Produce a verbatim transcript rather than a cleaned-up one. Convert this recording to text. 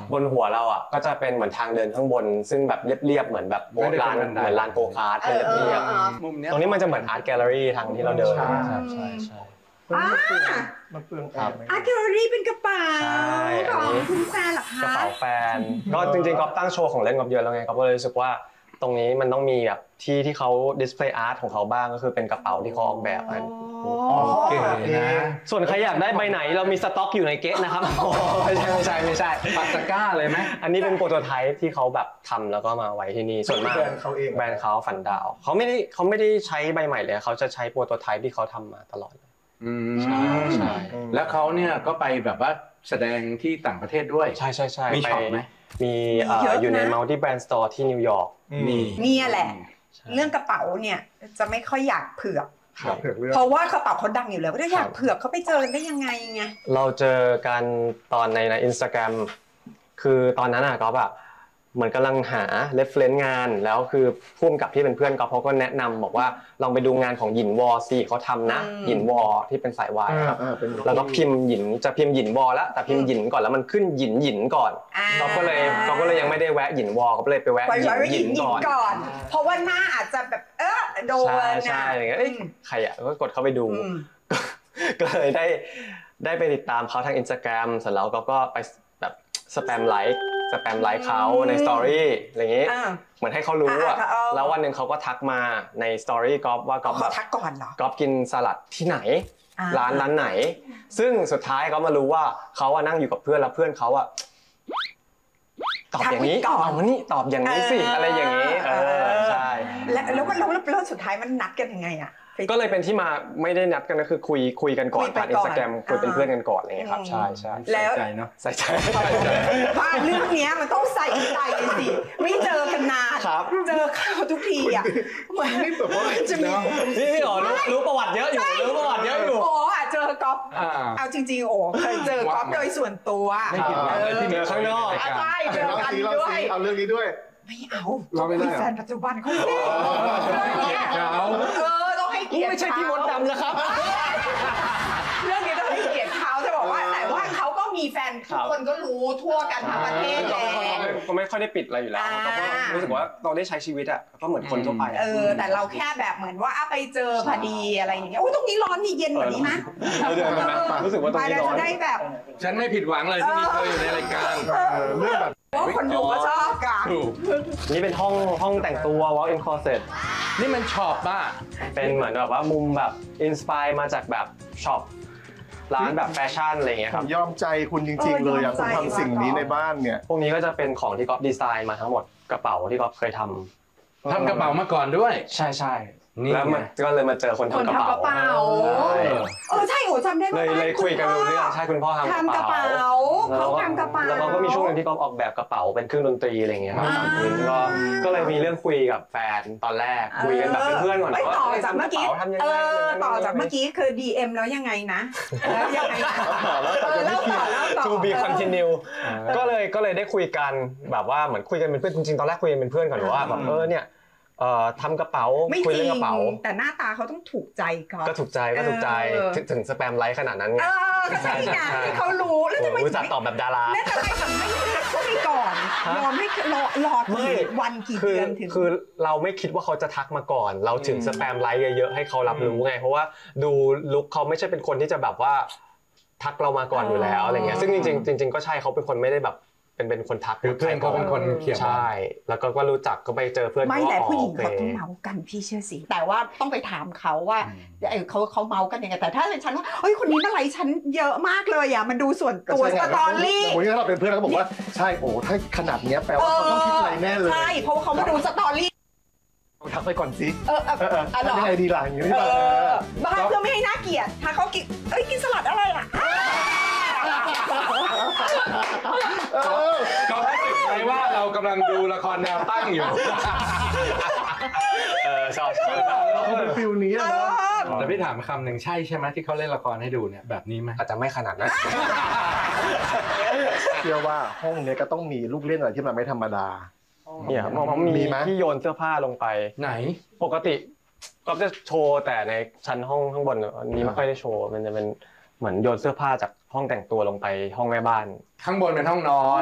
บนหัวเราอ่ะก็จะเป็นเหมือนทางเดินข้างบนซึ่งแบบเรียบๆเหมือนแบบลานเหมือนลานโกคาร์ทเป็นเรียบๆมุมนี้ตรงนี้มันจะเหมือนอาร์ตแกลเลอรี่ทางที่เราเดินใช่ใช่ใช่มันเปลืองแอร์ไหมอาร์ตแกลเลอรี่เป็นกระเป๋าของคุณแฟนเหรอคะกระเป๋าแฟนก็จริงๆก๊อฟตั้งโชว์ของเล่นก๊อฟเยอะแล้วไงก๊อฟก็เลยรู้สึกว่าตรงนี้มันต้องมีแบบที่ที่เขาดิสเพลย์อาร์ตของเขาบ้างก็คือเป็นกระเป๋าที่เขาออกแบบกันเก๋นะส่วนใครอยากได้ใบไหนเรามีสต็อกอยู่ในเก๊ะนะครับไม่ใช่ไม่ใช่ไม่ใช่ปัตตะก้าเลยไหมอันนี้เป็นโปรโตไทป์ที่เขาแบบทำแล้วก็มาไว้ที่นี่ส่วนมากแบรนด์เขาเองแบรนด์เขาฝันดาวเขาไม่ได้เขาไม่ได้ใช้ใบใหม่เลยเขาจะใช้โปรโตไทป์ที่เขาทำมาตลอดเลยใช่ใช่แล้วเขาเนี่ยก็ไปแบบว่าแสดงที่ต่างประเทศด้วยใช่ใช่ใช่มีช็อปไหมมีอยู่ใน Multi Brand Store ที่นิวยอร์กมีนี่แหละเรื่องกระเป๋าเนี่ยจะไม่ค่อยอยากเผือกเผือกเรื่องเพราะว่ากระเป๋าเขาดังอยู่แล้วก็อยากเผือกเขาไปเจอได้ยังไงไงเราเจอกันตอนในใน Instagram คือตอนนั้นอ่ะก็แบบเหมือนกำลังหา reference งานแล้วคือพุ่มกับที่เป็นเพื่อนก็เขาก็แนะนำบอกว่าลองไปดูงานของหยินวอสิเขาทำนะหยินวอที่เป็นสายวายครับแล้วก็พิมพ์หยินจะพิมพ์หยินวอแล้วแต่พิมพ์หยินก่อนแล้วมันขึ้นหยินหยินก่อนเขาก็เลยเขาก็เลยยังไม่ได้แวะหยินวอก็เลยไปแวะหยินหยินก่อนเพราะว่าหน้าอาจจะแบบเออโดนนะใช่อะไรเงี้ยใครอ่ะก็กดเข้าไปดูก็เลยได้ได้ไปติดตามเขาทาง Instagram เสร็จแล้วก็ก็ไปแบบสแปมไลค์สแปมไลค์เขาในสตอรี่อะไรอย่างงี้เหมือนให้เขารู้อ่ะแล้ววันหนึ่งเขาก็ทักมาในสตอรี่ก๊อฟว่าก๊อฟแบบทักก่อนเหรอก๊อฟกินสลัดที่ไหนร้านร้านไหนซึ่งสุดท้ายก็มารู้ว่าเขาอะนั่งอยู่กับเพื่อนแล้วเพื่อนเขาอะตอบอย่างนี้เอามานี่ตอบอย่างนี้สิอะไรอย่างนี้เออใช่แล้วแล้วแล้วสุดท้ายมันนัดกันยังไงอะก็เลยเป็นที่มาไม่ได้นัดกันก็คือคุยคุยกันก่อนผ่าน Instagram คุยเป็นเพื่อนกันก่อนอะไรอย่างเงี้ยครับใช่ใช่แล้วใส่ใจเนาะใส่ใจว่าเรื่องนี้มันต้องใส่ใจสิไม่เจอกันนานเจอเขาทุกทีอ่ะเหมือนนี่แบบว่าจะมีนี่นี่อ๋อรู้ประวัติเยอะอยู่รู้ประวัติเยอะอยู่โอ้อะเจอก๊อฟเอาจริงๆโอ้เคยเจอก๊อฟโดยส่วนตัวไม่ผิดหวังเลยที่เจอข้างนอกใช่เจอกันด้วยเอาเรื่องนี้ด้วยไม่เอาเราไม่ได้แฟนปัจจุบันเขาเออต้องให้เกียรติไม่ใช่พี่มดดำแล้วครับเรื่องนี้ต้องให้เกียรติเขาจะบอกว่าแต่ว่าเขาก็มีแฟนทุกคนก็รู้ทั่วกันทั้งประเทศแหละก็ไม่ค่อยได้ปิดอะไรอยู่แล้วก็รู้สึกว่าเราได้ใช้ชีวิตอ่ะก็เหมือนคนทั่วไปเออแต่เราแค่แบบเหมือนว่าไปเจอพอดีอะไรอย่างเงี้ยอุ้ยตรงนี้ร้อนนี่เย็นกว่านี้นะรู้สึกว่าตรงนี้ร้อนได้แบบฉันไม่ผิดหวังเลยที่มีเธออยู่ในรายการเรื่องแบบว่าคนดูก็ชอบกันนี่เป็นห้องห้องแต่งตัว walk in closet นี่มันช็อปป่ะเป็นเหมือนแบบว่ามุมแบบอินสปายมาจากแบบช็อปร้านแบบแฟชั่นอะไรเงี้ยครับยอมใจคุณจริงๆเลยอ่ะคุณทำสิ่งนี้ในบ้านเนี่ยพวกนี้ก็จะเป็นของที่ก๊อฟดีไซน์มาทั้งหมดกระเป๋าที่ก๊อฟเคยทำทำกระเป๋ามาก่อนด้วยใช่ใช่แล้วมันก็เลยมาเจอคนทำกระเป๋าเออใช่โอ้จำได้เลยเลยคุยกันรู้เรื่องใช่คุณพ่อทำกระเป๋าเขาทำกระเป๋าแล้วก็มีช่วงนึงที่ก๊อฟออกแบบกระเป๋าเป็นเครื่องดนตรีอะไรเงี้ยครับก็ก็เลยมีเรื่องคุยกับแฟนตอนแรกคุยกันแบบเป็นเพื่อนก่อนว่าต่อจากเมื่อกี้เออต่อจากเมื่อกี้คือ ดี เอ็ม แล้วยังไงนะแล้วยังไงแล้วต่อแล้วต่อ to be continue ก็เลยก็เลยได้คุยกันแบบว่าเหมือนคุยกันเป็นเพื่อนจริงๆตอนแรกคุยกันเป็นเพื่อนก่อนว่าแบบเออเนี่ยเอ่อทำกระเป๋าคุยเรื่องกระเป๋าแต่หน้าตาเขาต้องถูกใจเขาก็ถูกใจก็ถูกใจถึงสแปมไลค์ขนาดนั้นไงเออก็ใช่ไงที่เขารู้แล้วทำไมรู้จักตอบแบบดาราแล้วทำไมถึงไม่ทักเขาไปก่อนยอมให้รอรอถึงวันกี่เดือนถึงคือเราไม่คิดว่าเขาจะทักมาก่อนเราถึงสแปมไลค์เยอะๆให้เขารับรู้ไงเพราะว่าดูลุคเขาไม่ใช่เป็นคนที่จะแบบว่าทักเรามาก่อนอยู่แล้วอะไรเงี้ยซึ่งจริงๆจริงๆก็ใช่เขาเป็นคนไม่ได้แบบเป็นเป็นคนทักเพื่อนเขาเป็นคนเขียนใช่แล้วก็ก็รู้จักก็ไปเจอเพื่อนไม่แต่ผู้หญิงเขาต้องเมากันพี่เชื่อสิแต่ว่าต้องไปถามเขาว่าไอ้เขาเขาเมากันยังไงแต่ถ้าเป็นฉันว่าเฮ้ยคนนี้อะไรฉันเยอะมากเลยอ่ะมันดูส่วนตัวสตอรี่วันนี้เราเป็นเพื่อนเขาบอกว่าใช่โอ้ถ้าขนาดนี้แปลว่าเขาต้องคิดอะไรแน่เลยใช่เพราะว่าเขามาดูสตอรี่ทักไปก่อนสิเออเออเออยังไงดีล่ะอย่างนี้เออบ้าเพื่อไม่ให้น่าเกลียดถ้าเขากินเอ้ยกินสลัดอะไรอ่ะก็รู้สึกไหมว่าเรากำลังดูละครแนวตั้งอยู่เออชอบชอบเขาเป็นฟิลนี้นะแต่พี่ถามคำหนึ่งใช่ใช่ไหมที่เขาเล่นละครให้ดูเนี่ยแบบนี้ไหมอาจจะไม่ขนาดนั้นเชื่อว่าห้องนี้ก็ต้องมีลูกเล่นอะไรที่มันไม่ธรรมดาเนี่ยมันมีที่โยนเสื้อผ้าลงไปไหนปกติก็จะโชว์แต่ในชั้นห้องข้างบนนี้ไม่ค่อยได้โชว์มันจะเป็นเหมือนโยนเสื้อผ้าจากห้องแต่งตัวลงไปห้องแม่บ้านข้างบนเป็นห้องนอน